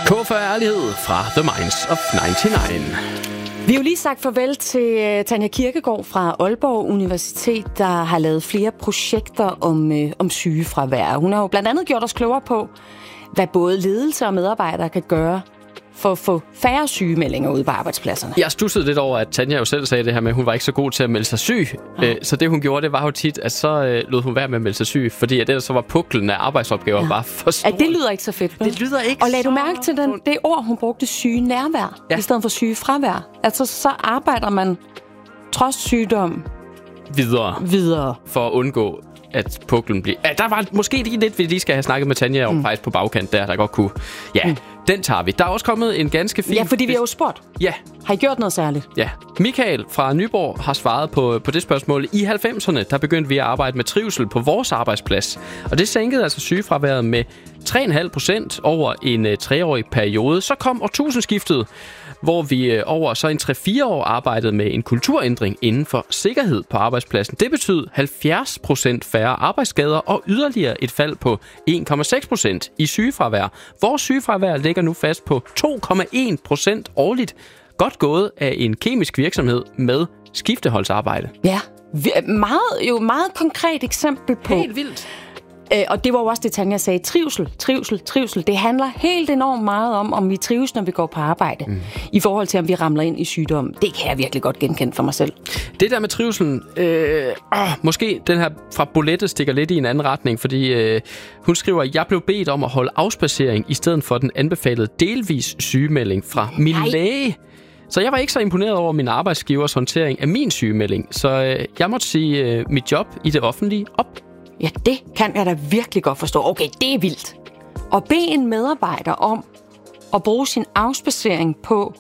K for ærlighed fra The Minds of 99. Vi har jo lige sagt farvel til Tanja Kirkegaard fra Aalborg Universitet, der har lavet flere projekter om sygefravær. Hun har jo blandt andet gjort os klogere på, hvad både ledelse og medarbejdere kan gøre for at få færre sygemeldinger ude på arbejdspladserne. Jeg stussede lidt over, at Tanja jo selv sagde det her med, at hun var ikke så god til at melde sig syg. Så det hun gjorde, det var jo tit, at så lod hun være med at melde sig syg, fordi at det så var puklen af arbejdsopgaver bare for stor. Det lyder ikke så fedt. Det lyder ikke. Og lad du mærke til det ord, hun brugte, syge nærvær, i stedet for syge fravær. Altså så arbejder man trods sygdom videre for at undgå at puklen bliver... Ja, der var måske lige lidt, vi lige skal have snakket med Tanja om faktisk på bagkant der godt kunne... Ja, den tager vi. Der er også kommet en ganske fin... Ja, fordi vi har jo spurgt. Ja. Har I gjort noget særligt? Ja. Michael fra Nyborg har svaret på det spørgsmål. I 90'erne, der begyndte vi at arbejde med trivsel på vores arbejdsplads. Og det sænkede altså sygefraværet med 3,5% over en 3-årig periode. Så kom årtusindskiftet, hvor vi over så en 3-4 år arbejdede med en kulturændring inden for sikkerhed på arbejdspladsen. Det betød 70% færre arbejdsskader og yderligere et fald på 1,6% i sygefravær. Vores sygefravær ligger nu fast på 2,1% årligt. Godt gået af en kemisk virksomhed med skifteholdsarbejde. Ja, meget konkret eksempel på... Helt vildt. Og det var jo også det, Tanja sagde. Trivsel. Det handler helt enormt meget om vi trives, når vi går på arbejde. I forhold til, om vi ramler ind i sygdom. Det kan jeg virkelig godt genkende for mig selv. Det der med trivselen... måske den her fra Bolette stikker lidt i en anden retning, fordi hun skriver, jeg blev bedt om at holde afspacering i stedet for den anbefalede delvis sygemelding fra min læge. Så jeg var ikke så imponeret over min arbejdsgivers håndtering af min sygemelding. Så jeg måtte sige mit job i det offentlige op. Ja, det kan jeg da virkelig godt forstå. Okay, det er vildt. At bede en medarbejder om at bruge sin afspacering på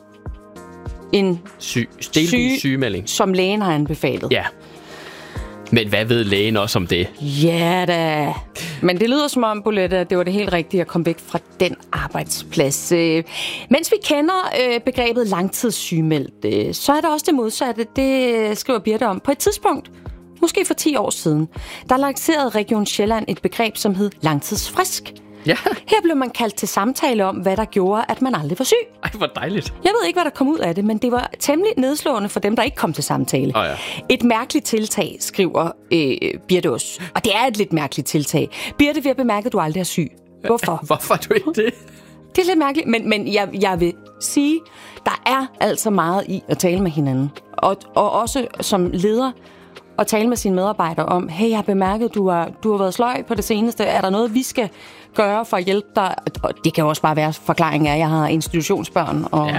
en sygemelding, som lægen har anbefalet. Ja. Men hvad ved lægen også om det? Ja da. Men det lyder som om, Bolette, at det var det helt rigtige at komme væk fra den arbejdsplads. Mens vi kender begrebet langtidssygemeldt, så er der også det modsatte. Det skriver Birte om på et tidspunkt. Måske for 10 år siden, der lancerede Region Sjælland et begreb, som hed langtidsfrisk. Ja. Her blev man kaldt til samtale om, hvad der gjorde, at man aldrig var syg. Ej, hvor dejligt. Jeg ved ikke, hvad der kom ud af det, men det var temmelig nedslående for dem, der ikke kom til samtale. Ja. Et mærkeligt tiltag, skriver Birte også. Og det er et lidt mærkeligt tiltag. Birte, vi har bemærket, at du aldrig er syg. Hvorfor? Hvorfor er du ikke det? Det er lidt mærkeligt, men jeg vil sige, der er altså meget i at tale med hinanden. Og også som leder, og tale med sine medarbejdere om, hey, jeg har bemærket, du har været sløj på det seneste. Er der noget, vi skal gøre for at hjælpe dig? Og det kan jo også bare være forklaringen af, at jeg har institutionsbørn, og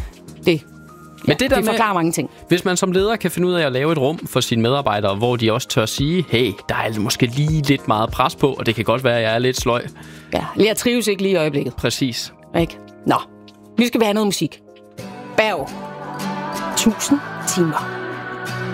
Men det forklarer mange ting. Hvis man som leder kan finde ud af at lave et rum for sine medarbejdere, hvor de også tør sige, hey, der er måske lige lidt meget pres på, og det kan godt være, at jeg er lidt sløj. Ja, jeg trives ikke lige i øjeblikket. Præcis. Ikke? Nå, nu skal vi have noget musik. Berg. 1000 timer.